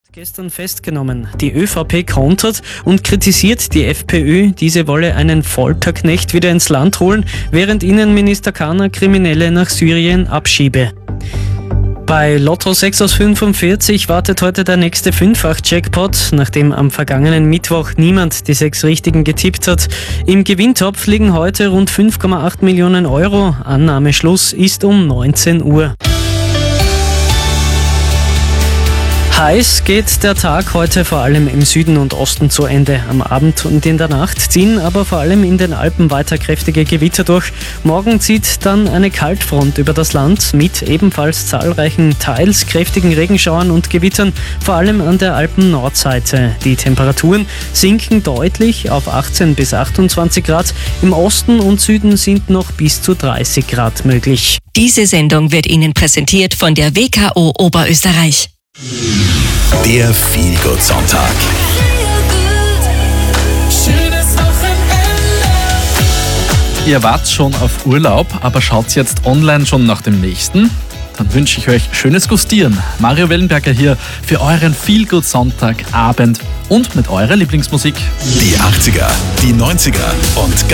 Gestern festgenommen. Die ÖVP kontert und kritisiert die FPÖ, diese wolle einen Folterknecht wieder ins Land holen, während Innenminister Kahner Kriminelle nach Syrien abschiebe. Bei Lotto 6 aus 45 wartet heute der nächste Fünffach-Jackpot, nachdem am vergangenen Mittwoch niemand die 6 Richtigen getippt hat. Im Gewinntopf liegen heute rund 5,8 Millionen Euro. Annahmeschluss ist um 19 Uhr. Heiß geht der Tag heute vor allem im Süden und Osten zu Ende. Am Abend und in der Nacht ziehen aber vor allem in den Alpen weiter kräftige Gewitter durch. Morgen zieht dann eine Kaltfront über das Land mit ebenfalls zahlreichen, teils kräftigen Regenschauern und Gewittern, vor allem an der Alpen-Nordseite. Die Temperaturen sinken deutlich auf 18 bis 28 Grad. Im Osten und Süden sind noch bis zu 30 Grad möglich. Diese Sendung wird Ihnen präsentiert von der WKO Oberösterreich. Der Feel-Good-Sonntag. Ihr wart schon auf Urlaub, aber schaut jetzt online schon nach dem nächsten? Dann wünsche ich euch schönes Gustieren. Mario Wellenberger hier für euren Feel-Good-Sonntagabend und mit eurer Lieblingsmusik. Die 80er, die 90er und